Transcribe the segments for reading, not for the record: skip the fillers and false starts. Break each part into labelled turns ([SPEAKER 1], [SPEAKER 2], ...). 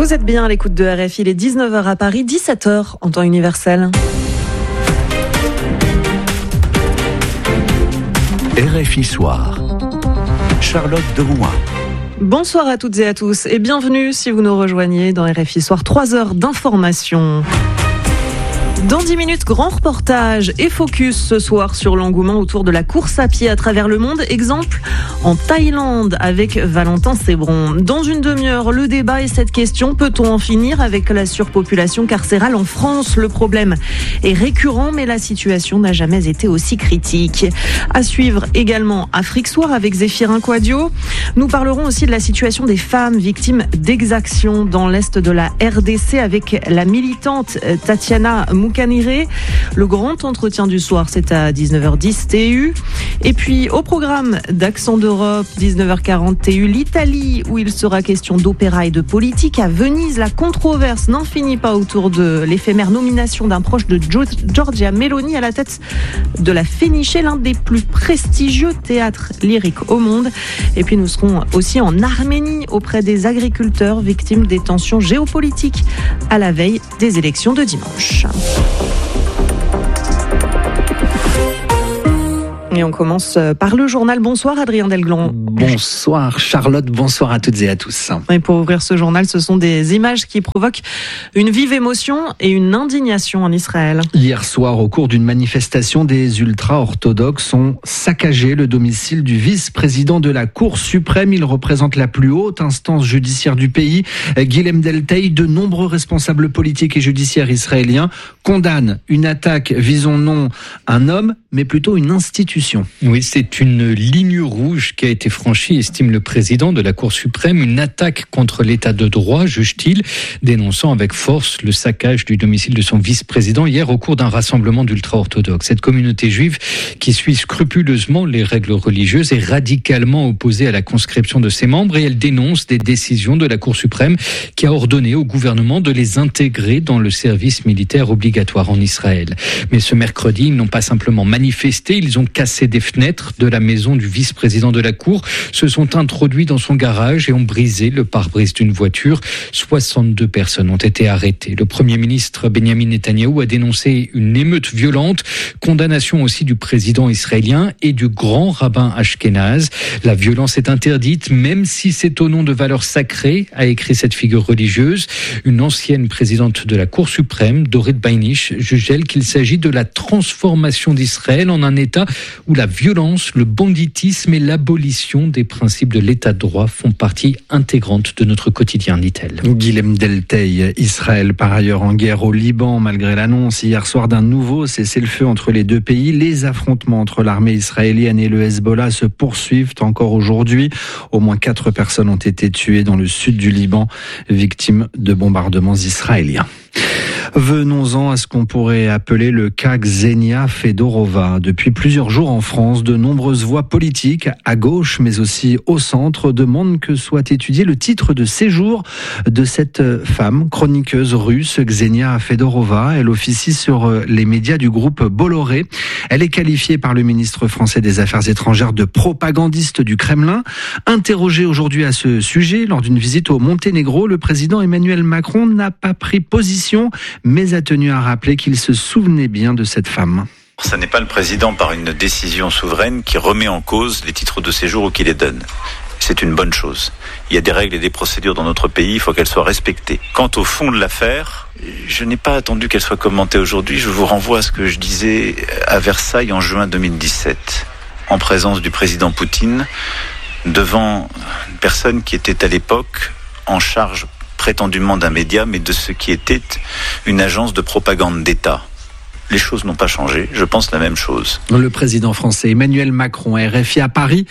[SPEAKER 1] Vous êtes bien à l'écoute de RFI, il est 19h à Paris, 17h en temps universel.
[SPEAKER 2] RFI Soir, Charlotte Derouin.
[SPEAKER 1] Bonsoir à toutes et à tous et bienvenue si vous nous rejoignez dans RFI Soir, 3 heures d'information. Dans 10 minutes, grand reportage et focus ce soir sur l'engouement autour de la course à pied à travers le monde. Exemple en Thaïlande avec Valentin Sébron. Dans une demi-heure, le débat est cette question. Peut-on en finir avec la surpopulation carcérale en France? Le problème est récurrent, mais la situation n'a jamais été aussi critique. À suivre également Afrique Soir avec Zéphirin Quadio. Nous parlerons aussi de la situation des femmes victimes d'exactions dans l'est de la RDC avec la militante Tatiana Moukaniré. Le grand entretien du soir, c'est à 19h10 TU. Et puis au programme d'Accent d'Europe, 19h40 TU, l'Italie, où il sera question d'opéra et de politique. À Venise, la controverse n'en finit pas autour de l'éphémère nomination d'un proche de Giorgia Meloni à la tête de la Féniché, l'un des plus prestigieux théâtres lyriques au monde. Et puis nous serons aussi en Arménie auprès des agriculteurs victimes des tensions géopolitiques à la veille des élections de dimanche. Et on commence par le journal. Bonsoir Adrien Delgland.
[SPEAKER 3] Bonsoir Charlotte, bonsoir à toutes et à tous.
[SPEAKER 1] Et pour ouvrir ce journal, ce sont des images qui provoquent une vive émotion et une indignation en Israël.
[SPEAKER 3] Hier soir, au cours d'une manifestation, des ultra-orthodoxes ont saccagé le domicile du vice-président de la Cour suprême. Il représente la plus haute instance judiciaire du pays. Guilhem Delteil, de nombreux responsables politiques et judiciaires israéliens condamnent une attaque visant non un homme, mais plutôt une institution.
[SPEAKER 4] Oui, c'est une ligne rouge qui a été franchie, estime le président de la Cour suprême, une attaque contre l'état de droit, juge-t-il, dénonçant avec force le saccage du domicile de son vice-président hier au cours d'un rassemblement d'ultra-orthodoxes. Cette communauté juive qui suit scrupuleusement les règles religieuses est radicalement opposée à la conscription de ses membres et elle dénonce des décisions de la Cour suprême qui a ordonné au gouvernement de les intégrer dans le service militaire obligatoire en Israël. Mais ce mercredi, ils n'ont pas simplement manifesté, ils ont cassé des fenêtres de la maison du vice-président de la Cour, se sont introduits dans son garage et ont brisé le pare-brise d'une voiture. 62 personnes ont été arrêtées. Le Premier ministre Benjamin Netanyahou a dénoncé une émeute violente, condamnation aussi du président israélien et du grand rabbin Ashkenaz. La violence est interdite, même si c'est au nom de valeurs sacrées, a écrit cette figure religieuse. Une ancienne présidente de la Cour suprême, Dorit Beinish, juge elle qu'il s'agit de la transformation d'Israël en un État où la violence, le banditisme et l'abolition des principes de l'état de droit font partie intégrante de notre quotidien, dit-elle.
[SPEAKER 3] Guilhem Delteil, Israël par ailleurs en guerre au Liban, malgré l'annonce hier soir d'un nouveau cessez-le-feu entre les deux pays. Les affrontements entre l'armée israélienne et le Hezbollah se poursuivent encore aujourd'hui. Au moins 4 personnes ont été tuées dans le sud du Liban, victimes de bombardements israéliens. Venons-en à ce qu'on pourrait appeler le cas Ksenia Fedorova. Depuis plusieurs jours en France, de nombreuses voix politiques, à gauche mais aussi au centre, demandent que soit étudié le titre de séjour de cette femme chroniqueuse russe, Ksenia Fedorova. Elle officie sur les médias du groupe Bolloré. Elle est qualifiée par le ministre français des Affaires étrangères de propagandiste du Kremlin. Interrogé aujourd'hui à ce sujet lors d'une visite au Monténégro, le président Emmanuel Macron n'a pas pris position, mais a tenu à rappeler qu'il se souvenait bien de cette femme.
[SPEAKER 5] Ce n'est pas le président par une décision souveraine qui remet en cause les titres de séjour ou qui les donne. C'est une bonne chose. Il y a des règles et des procédures dans notre pays, il faut qu'elles soient respectées. Quant au fond de l'affaire, je n'ai pas attendu qu'elle soit commentée aujourd'hui. Je vous renvoie à ce que je disais à Versailles en juin 2017, en présence du président Poutine, devant une personne qui était à l'époque en charge prétendument d'un média, mais de ce qui était une agence de propagande d'État. Les choses n'ont pas changé, je pense la même chose.
[SPEAKER 3] Le président français Emmanuel Macron, RFI à Paris,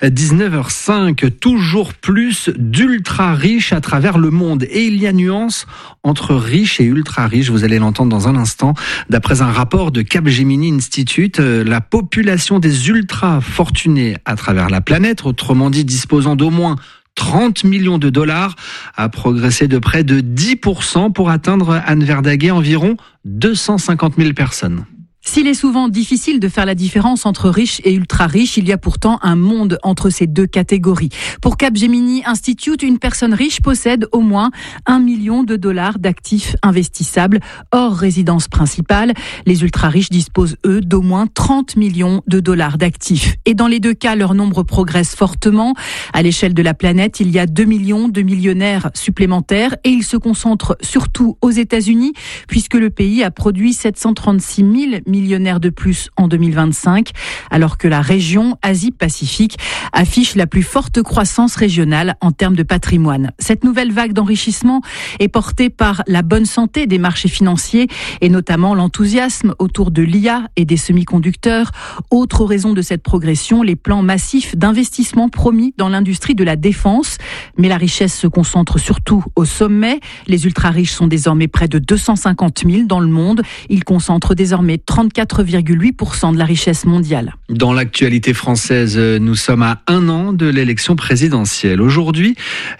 [SPEAKER 3] 19h05, toujours plus d'ultra riches à travers le monde. Et il y a nuance entre riches et ultra riches, vous allez l'entendre dans un instant. D'après un rapport de Capgemini Institute, la population des ultra fortunés à travers la planète, autrement dit disposant d'au moins 30 millions de dollars, a progressé de près de 10% pour atteindre, Anne Verdaguet, environ 250 000 personnes.
[SPEAKER 6] S'il est souvent difficile de faire la différence entre riches et ultra-riches, il y a pourtant un monde entre ces deux catégories. Pour Capgemini Institute, une personne riche possède au moins $1 million d'actifs investissables hors résidence principale. Les ultra-riches disposent, eux, d'au moins $30 millions d'actifs. Et dans les deux cas, leur nombre progresse fortement. À l'échelle de la planète, il y a 2 millions de millionnaires supplémentaires et ils se concentrent surtout aux États-Unis puisque le pays a produit 736 000 millionnaires de plus en 2025, alors que la région Asie-Pacifique affiche la plus forte croissance régionale en termes de patrimoine. Cette nouvelle vague d'enrichissement est portée par la bonne santé des marchés financiers et notamment l'enthousiasme autour de l'IA et des semi-conducteurs. Autre raison de cette progression, les plans massifs d'investissement promis dans l'industrie de la défense. Mais la richesse se concentre surtout au sommet. Les ultra-riches sont désormais près de 250 000 dans le monde. Ils concentrent désormais 34,8% de la richesse mondiale.
[SPEAKER 3] Dans l'actualité française, nous sommes à 1 an de l'élection présidentielle. Aujourd'hui,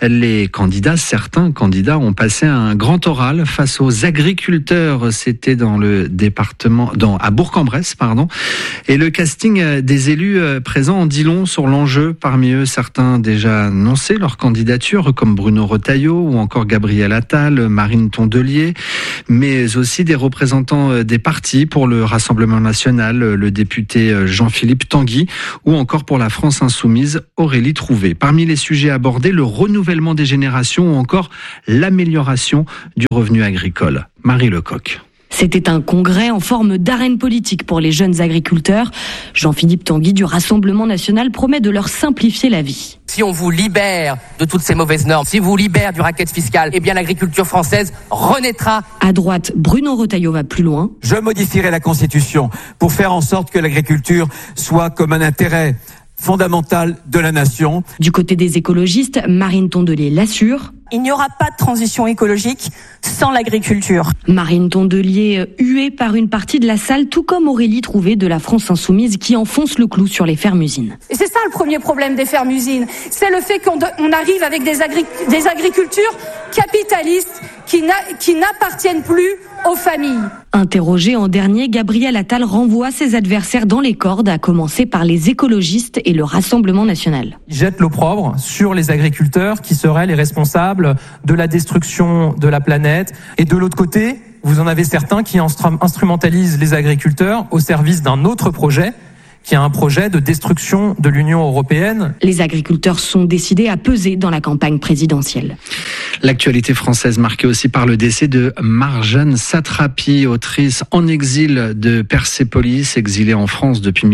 [SPEAKER 3] certains candidats ont passé un grand oral face aux agriculteurs. C'était dans le département, à Bourg-en-Bresse, Et le casting des élus présents en dit long sur l'enjeu. Parmi eux, certains déjà annoncé leur candidature, comme Bruno Retailleau ou encore Gabriel Attal, Marine Tondelier, mais aussi des représentants des partis pour le Rassemblement national, le député Jean-Philippe Tanguy, ou encore pour la France insoumise, Aurélie Trouvé. Parmi les sujets abordés, le renouvellement des générations ou encore l'amélioration du revenu agricole. Marie Lecoq.
[SPEAKER 7] C'était un congrès en forme d'arène politique pour les jeunes agriculteurs. Jean-Philippe Tanguy du Rassemblement national promet de leur simplifier la vie.
[SPEAKER 8] Si on vous libère de toutes ces mauvaises normes, si vous libère du racket fiscal, eh bien l'agriculture française renaîtra.
[SPEAKER 7] À droite, Bruno Retailleau va plus loin.
[SPEAKER 9] Je modifierai la Constitution pour faire en sorte que l'agriculture soit comme un intérêt fondamental de la nation.
[SPEAKER 7] Du côté des écologistes, Marine Tondelier l'assure.
[SPEAKER 10] Il n'y aura pas de transition écologique sans l'agriculture.
[SPEAKER 7] Marine Tondelier, huée par une partie de la salle, tout comme Aurélie Trouvé de la France insoumise qui enfonce le clou sur les fermes-usines.
[SPEAKER 10] Et c'est ça le premier problème des fermes-usines, c'est le fait qu'on arrive avec des agricultures capitalistes qui n'appartiennent plus aux familles.
[SPEAKER 7] Interrogé en dernier, Gabriel Attal renvoie ses adversaires dans les cordes, à commencer par les écologistes et le Rassemblement national.
[SPEAKER 11] Il jette l'opprobre sur les agriculteurs qui seraient les responsables de la destruction de la planète. Et de l'autre côté, vous en avez certains qui instrumentalisent les agriculteurs au service d'un autre projet, qui est un projet de destruction de l'Union européenne.
[SPEAKER 7] Les agriculteurs sont décidés à peser dans la campagne présidentielle.
[SPEAKER 3] L'actualité française marquée aussi par le décès de Marjane Satrapi, autrice en exil de Persépolis, exilée en France depuis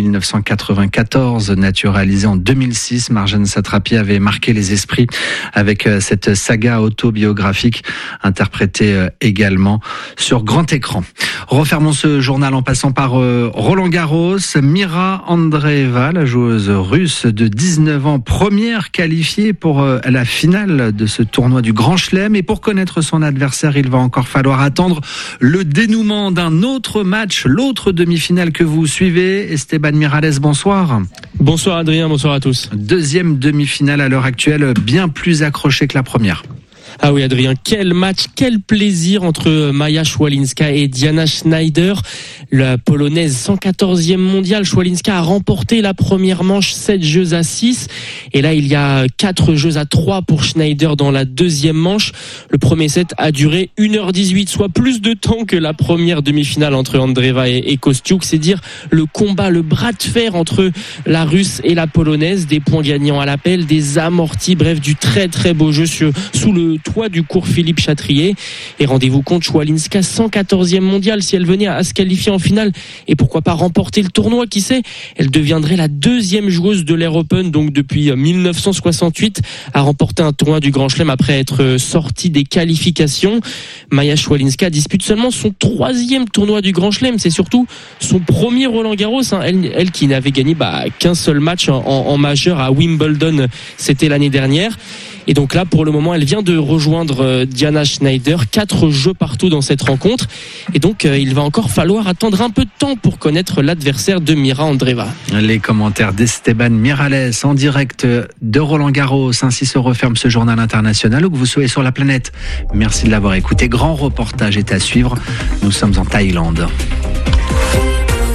[SPEAKER 3] 1994, naturalisée en 2006. Marjane Satrapi avait marqué les esprits avec cette saga autobiographique interprétée également sur grand écran. Refermons ce journal en passant par Roland Garros. Mira Andreeva, la joueuse russe de 19 ans, première qualifiée pour la finale de ce tournoi du Grand Chelem. Et pour connaître son adversaire, il va encore falloir attendre le dénouement d'un autre match, l'autre demi-finale que vous suivez. Esteban Miralles, bonsoir.
[SPEAKER 12] Bonsoir Adrien, bonsoir à tous.
[SPEAKER 3] Deuxième demi-finale à l'heure actuelle, bien plus accrochée que la première.
[SPEAKER 12] Ah oui Adrien, quel match, quel plaisir entre Maja Swialinska et Diana Schneider. La polonaise 114e mondiale, Swialinska a remporté la première manche 7-6. Et là il y a 4-3 pour Schneider dans la deuxième manche. Le premier set a duré 1h18, soit plus de temps que la première demi-finale entre Andreeva et Kostiuk. C'est dire le combat, le bras de fer entre la russe et la polonaise. Des points gagnants à l'appel, des amortis, bref du très très beau jeu sous le toit du cours Philippe Chatrier. Et rendez-vous compte, Swialinska 114e mondiale, si elle venait à se qualifier en finale et pourquoi pas remporter le tournoi, qui sait, elle deviendrait la deuxième joueuse de l'Air Open, donc depuis 1968, à remporter un tournoi du Grand Chelem après être sortie des qualifications. Maja Swialinska dispute seulement son 3e tournoi du Grand Chelem, c'est surtout son premier Roland Garros, elle qui n'avait gagné qu'un seul match en majeur à Wimbledon, c'était l'année dernière. Et donc là, pour le moment, elle vient de rejoindre Diana Schneider. 4 jeux partout dans cette rencontre. Et donc, il va encore falloir attendre un peu de temps pour connaître l'adversaire de Mira Andreeva.
[SPEAKER 3] Les commentaires d'Esteban Miralles en direct de Roland Garros. Ainsi se referme ce journal international où que vous soyez sur la planète. Merci de l'avoir écouté. Grand reportage est à suivre. Nous sommes en Thaïlande.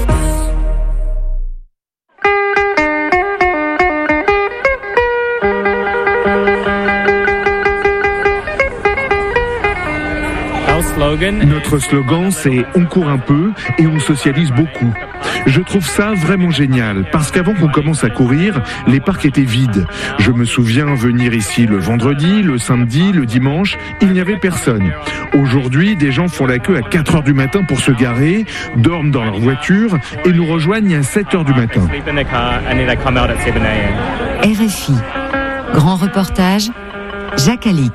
[SPEAKER 13] Notre slogan, c'est « On court un peu et on socialise beaucoup ». Je trouve ça vraiment génial, parce qu'avant qu'on commence à courir, les parcs étaient vides. Je me souviens venir ici le vendredi, le samedi, le dimanche, il n'y avait personne. Aujourd'hui, des gens font la queue à 4 heures du matin pour se garer, dorment dans leur voiture et nous rejoignent à 7 heures du matin.
[SPEAKER 14] RFI. Grand reportage, Jacques Alix.